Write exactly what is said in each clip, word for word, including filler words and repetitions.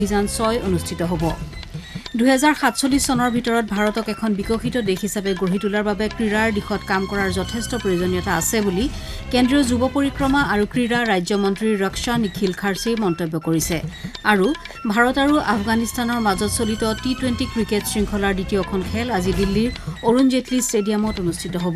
অভিযান ছয় অনুষ্ঠিত হ'ব। দুহেজাৰ সাতচল্লিছ চনৰ ভিতৰত ভাৰতক এখন বিকশিত দেশ হিচাপে গঢ়ি তোলাৰ বাবে ক্ৰীড়াৰ দিশত কাম কৰাৰ যথেষ্ট প্ৰয়োজনীয়তা আছে বুলি কেন্দ্ৰীয় যুৱ পৰিক্ৰমা আৰু ক্ৰীড়া ৰাজ্যমন্ত্ৰী ৰক্ষা নিখিল খাৰ্ছেই মন্তব্য কৰিছে। আৰু ভাৰত আৰু আফগানিস্তানৰ মাজত চলিত টি টুৱেণ্টি ক্ৰিকেট শৃংখলাৰ দ্বিতীয়খন খেল আজি দিল্লীৰ অৰুণ জেটলী ষ্টেডিয়ামত অনুষ্ঠিত হ'ব।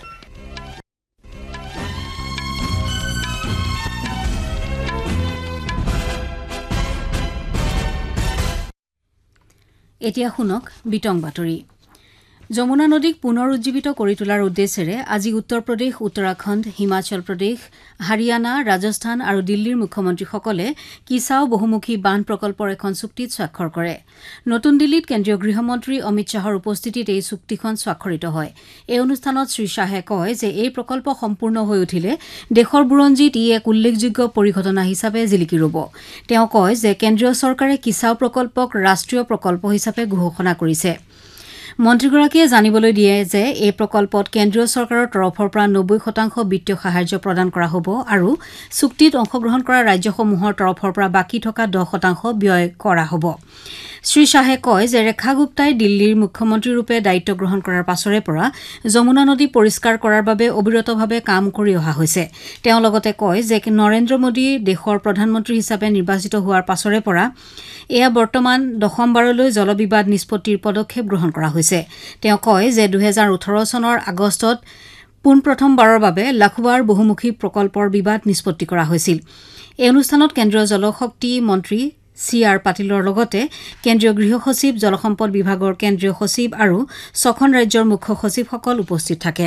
এতিয়া শুনক বিতং বাতৰি। যমুনা নদীক পুনৰ উজ্জীৱিত কৰি তোলাৰ উদ্দেশ্যেৰে আজি উত্তৰ প্ৰদেশ, উত্তৰাখণ্ড, হিমাচল প্ৰদেশ, হাৰিয়ানা, ৰাজস্থান আৰু দিল্লীৰ মুখ্যমন্ত্ৰীসকলে কিছাও বহুমুখী বান্ধ প্ৰকল্পৰ এখন চুক্তিত স্বাক্ষৰ কৰে। নতুন দিল্লীত কেন্দ্ৰীয় গৃহমন্ত্ৰী অমিত শ্বাহৰ উপস্থিতিত এই চুক্তিখন স্বাক্ষৰিত হয়। এই অনুষ্ঠানত শ্ৰীশ্বাহে কয় যে এই প্ৰকল্প সম্পূৰ্ণ হৈ উঠিলে দেশৰ বুৰঞ্জীত ই এক উল্লেখযোগ্য পৰিঘটনা হিচাপে জিলিকি ৰব। তেওঁ কয় যে কেন্দ্ৰীয় চৰকাৰে কিছাও প্ৰকল্পক ৰাষ্ট্ৰীয় প্ৰকল্প হিচাপে ঘোষণা কৰিছে। মন্ত্ৰীগৰাকীয়ে জানিবলৈ দিয়ে যে এই প্ৰকল্পত কেন্দ্ৰীয় চৰকাৰৰ তৰফৰ পৰা নব্বৈ শতাংশ বিত্তীয় সাহায্য প্ৰদান কৰা হ'ব আৰু চুক্তিত অংশগ্ৰহণ কৰা ৰাজ্যসমূহৰ তৰফৰ পৰা বাকী থকা দহ শতাংশ ব্যয় কৰা হ'ব। শ্ৰীশ্বাহে কয় যে ৰেখা গুপ্তাই দিল্লীৰ মুখ্যমন্ত্ৰীৰূপে দায়িত্ব গ্ৰহণ কৰাৰ পাছৰে পৰা যমুনা নদী পৰিষ্কাৰ কৰাৰ বাবে অবিৰতভাৱে কাম কৰি অহা হৈছে। তেওঁ লগতে কয় যে নৰেন্দ্ৰ মোদী দেশৰ প্ৰধানমন্ত্ৰী হিচাপে নিৰ্বাচিত হোৱাৰ পাছৰে পৰা এয়া বৰ্তমান দশমবাৰলৈ জলবিবাদ নিষ্পত্তিৰ পদক্ষেপ গ্ৰহণ কৰা হৈছে। তেওঁ কয় যে দুহেজাৰ ওঠৰ চনৰ আগষ্টত পোনপ্ৰথমবাৰৰ বাবে লাখোৱাৰ বহুমুখী প্ৰকল্পৰ বিবাদ নিষ্পত্তি কৰা হৈছিল। এই অনুষ্ঠানত কেন্দ্ৰীয় জলশক্তি মন্ত্ৰী চি আৰ পাটিলৰ লগতে কেন্দ্ৰীয় গৃহ সচিব, জলসম্পদ বিভাগৰ কেন্দ্ৰীয় সচিব আৰু ছখন ৰাজ্যৰ মুখ্য সচিবসকল উপস্থিত থাকে।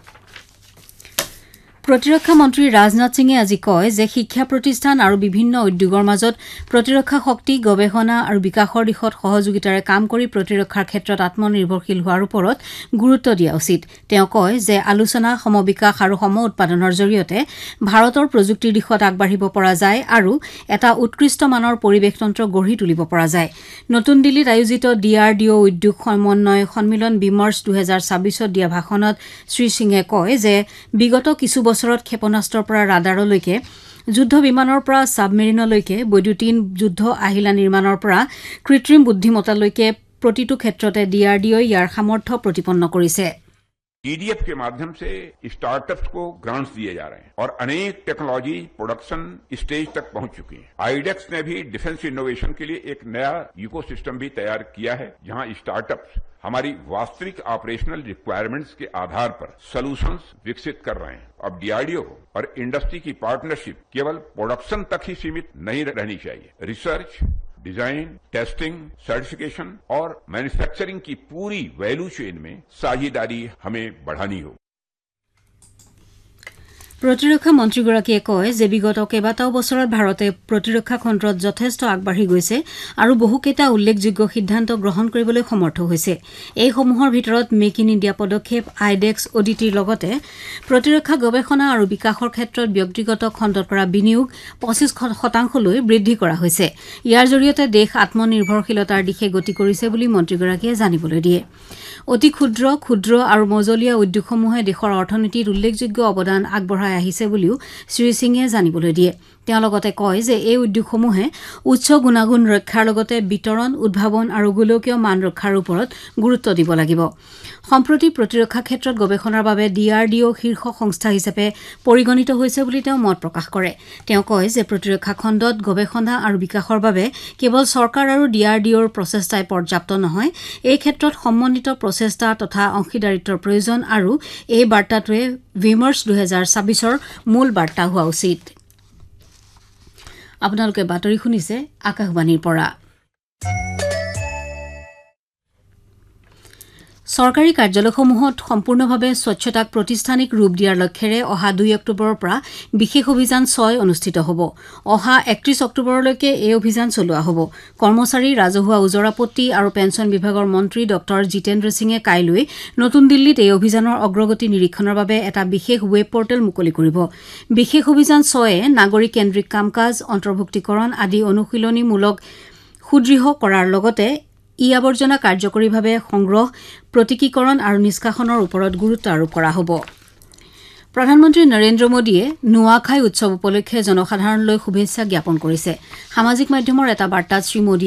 প্ৰতিৰক্ষা মন্ত্ৰী ৰাজনাথ সিঙে আজি কয় যে শিক্ষা প্ৰতিষ্ঠান আৰু বিভিন্ন উদ্যোগৰ মাজত প্ৰতিৰক্ষা শক্তি, গৱেষণা আৰু বিকাশৰ দিশত সহযোগিতাৰে কাম কৰি প্ৰতিৰক্ষাৰ ক্ষেত্ৰত আত্মনিৰ্ভৰশীল হোৱাৰ ওপৰত গুৰুত্ব দিয়া উচিত। তেওঁ কয় যে আলোচনা, সমবিকাশ আৰু সম উৎপাদনৰ জৰিয়তে ভাৰতৰ প্ৰযুক্তিৰ দিশত আগবাঢ়িব পৰা যায় আৰু এটা উৎকৃষ্ট মানৰ পৰিৱেশ তন্ত্ৰ গঢ়ি তুলিব পৰা যায়। নতুন দিল্লীত আয়োজিত ডি আৰ ডি অ' উদ্যোগ সমন্বয় সন্মিলন বিমৰ্শ দুহেজাৰ ছাব্বিছত দিয়া ভাষণত শ্ৰীসিঙে কয় যে বিগত কিছু বছৰত ক্ষেপণাস্ত্ৰৰ পৰা ৰাডাৰলৈকে, যুদ্ধ বিমানৰ পৰা ছাবমেৰিনলৈকে, বৈদ্যুতিন যুদ্ধ আহিলা নিৰ্মাণৰ পৰা কৃত্ৰিম বুদ্ধিমত্তালৈকে প্ৰতিটো ক্ষেত্ৰতে ডি আৰ ডি অ'ই ইয়াৰ সামৰ্থ্য প্ৰতিপন্ন কৰিছে। टीडीएफ के माध्यम से स्टार्टअप्स को ग्रांट्स दिए जा रहे हैं और अनेक टेक्नोलॉजी प्रोडक्शन स्टेज तक पहुंच चुकी है। आईडेक्स ने भी डिफेंस इनोवेशन के लिए एक नया इकोसिस्टम भी तैयार किया है, जहां स्टार्टअप्स हमारी वास्तविक ऑपरेशनल रिक्वायरमेंट्स के आधार पर सॉल्यूशंस विकसित कर रहे हैं। अब डीआरडीओ और इंडस्ट्री की पार्टनरशिप केवल प्रोडक्शन तक ही सीमित नहीं रहनी चाहिए। रिसर्च, डिजाइन, टेस्टिंग, सर्टिफिकेशन और मैन्युफैक्चरिंग की पूरी वैल्यू चेन में साझेदारी हमें बढ़ानी होगी। প্ৰতিৰক্ষা মন্ত্ৰীগৰাকীয়ে কয় যে বিগত কেইবাটাও বছৰত ভাৰতে প্ৰতিৰক্ষা খণ্ডত যথেষ্ট আগবাঢ়ি গৈছে আৰু বহুকেইটা উল্লেখযোগ্য সিদ্ধান্ত গ্ৰহণ কৰিবলৈ সমৰ্থ হৈছে। এইসমূহৰ ভিতৰত মেক ইন ইণ্ডিয়া পদক্ষেপ, আইডেক্স, অডিটিৰ লগতে প্ৰতিৰক্ষা গৱেষণা আৰু বিকাশৰ ক্ষেত্ৰত ব্যক্তিগত খণ্ডত কৰা বিনিয়োগ পঁচিছ শতাংশলৈ বৃদ্ধি কৰা হৈছে। ইয়াৰ জৰিয়তে দেশ আত্মনিৰ্ভৰশীলতাৰ দিশে গতি কৰিছে বুলি মন্ত্ৰীগৰাকীয়ে জানিবলৈ দিয়ে। অতি ক্ষুদ্ৰ, ক্ষুদ্ৰ আৰু মজলীয়া উদ্যোগসমূহে দেশৰ অৰ্থনীতিত উল্লেখযোগ্য অৱদান আগবঢ়াই আহিছে বুলিও শ্ৰীসিঙে জানিবলৈ দিয়ে। তেওঁ লগতে কয় যে এই উদ্যোগসমূহে উচ্চ গুণাগুণ ৰক্ষাৰ লগতে বিতৰণ, উদ্ভাৱন আৰু গোলকীয় মান ৰক্ষাৰ ওপৰত গুৰুত্ব দিব লাগিব। সম্প্ৰতি প্ৰতিৰক্ষা ক্ষেত্ৰত গৱেষণাৰ বাবে ডি আৰ ডি অ' শীৰ্ষ সংস্থা হিচাপে পৰিগণিত হৈছে বুলি তেওঁ মত প্ৰকাশ কৰে। তেওঁ কয় যে প্ৰতিৰক্ষা খণ্ডত গৱেষণা আৰু বিকাশৰ বাবে কেৱল চৰকাৰ আৰু ডি আৰ ডি অ'ৰ প্ৰচেষ্টাই পৰ্যাপ্ত নহয়, এই ক্ষেত্ৰত সমন্বিত প্ৰচেষ্টা তথা অংশীদাৰিত্বৰ প্ৰয়োজন আৰু এই বাৰ্তাটোৱে বিমৰ্শ দুহেজাৰ ছাব্বিছৰ মূল বাৰ্তা হোৱা উচিত। আপোনালোকে বাতৰি শুনিছে আকাশবাণীৰ পৰা। চৰকাৰী কাৰ্যালয়সমূহত সম্পূৰ্ণভাৱে স্বচ্ছতাক প্ৰতিষ্ঠানিক ৰূপ দিয়াৰ লক্ষ্যৰে অহা দুই অক্টোবৰৰ পৰা বিশেষ অভিযান ছয় অনুষ্ঠিত হ'ব। অহা একত্ৰিশ অক্টোবৰলৈকে এই অভিযান চলোৱা হ'ব। কৰ্মচাৰী, ৰাজহুৱা ওজৰাপত্তি আৰু পেঞ্চন বিভাগৰ মন্ত্ৰী ডক্টৰ জিতেন্দ্ৰ সিঙে কাইলৈ নতুন দিল্লীত এই অভিযানৰ অগ্ৰগতি নিৰীক্ষণৰ বাবে এটা বিশেষ ৱেব পৰ্টেল মুকলি কৰিব। বিশেষ অভিযান ছয়ে নাগৰিক কেন্দ্ৰিক কাম কাজ, অন্তৰ্ভুক্তিকৰণ আদি অনুশীলনীমূলক সুদৃঢ় কৰাৰ লগতে ই আৱৰ্জনা কাৰ্যকৰীভাৱে সংগ্ৰহ, প্ৰতীকীকৰণ আৰু নিষ্কাশনৰ ওপৰত গুৰুত্ব আৰোপ কৰা হ'ব। প্ৰধানমন্ত্ৰী নৰেন্দ্ৰ মোদীয়ে নুৱাখাই উৎসৱ উপলক্ষে জনসাধাৰণলৈ শুভেচ্ছা জ্ঞাপন কৰিছে। সামাজিক মাধ্যমৰ এটা বাৰ্তাত শ্ৰী মোদীয়ে